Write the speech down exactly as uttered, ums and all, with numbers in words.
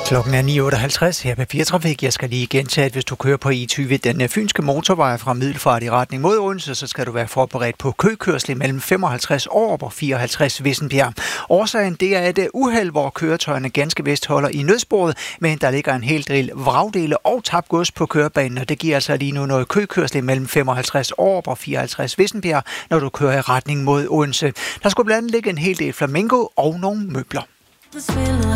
Klokken er ni otteoghalvtreds her på P fire Trafik. Jeg skal lige gentage, at hvis du kører på E tyve, den fynske motorvej fra Middelfart i retning mod Odense, så skal du være forberedt på køkørsel mellem femoghalvtreds Aarup og fireoghalvtreds Vissenbjerg. Årsagen det er et uheld, hvor køretøjerne ganske vist holder i nødsporet, men der ligger en hel del vragdele og tabt gods på kørebanen, og det giver altså lige nu noget køkørsel mellem femoghalvtreds Aarup og fireoghalvtreds Vissenbjerg, når du kører i retning mod Odense. Der skulle blandt andet ligge en hel del flamingo og nogle møbler.